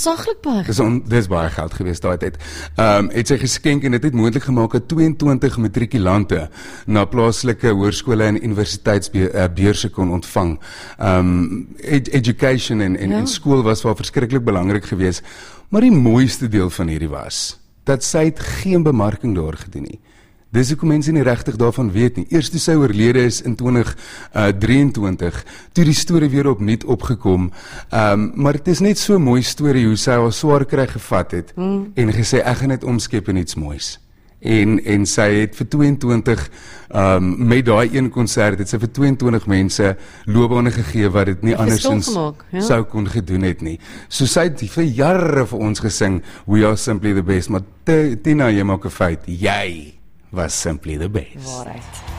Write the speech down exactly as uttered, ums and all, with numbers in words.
ontsaglik baie. Dis on, dis baie geld geweest daai tyd. Ehm um, het sy geskenk en dit het moontlik gemaak dat tweeëntwintig matrikulante na plaaslike hoërskole en universiteitsbeurse kon ontvang. Ehm um, ed education en en, ja. en skool was wel verskriklik belangrik geweest, maar die mooiste deel van hierdie was dat sy het geen bemarking daar gedoen nie. Dis hoekom mense nie regtig daarvan weet nie. Eers toe sy oorlede is in twintig drieëntwintig, toe die storie weer opnuut opgekom. Um, maar het is net so 'n mooi storie hoe sy haar swaar kry gevat het mm. en gesê ek gaan dit omskep in iets moois. En en sy het vir tweeëntwintig um, met daai een konsert het sy vir tweeëntwintig mense loopbane gegee wat dit nie andersins ja. sou kon gedoen het nie. So sy het vir jare vir ons gesing We Are Simply the Best, maar Tina, jy maak 'n fout. Jy was simply the best. Waarheid.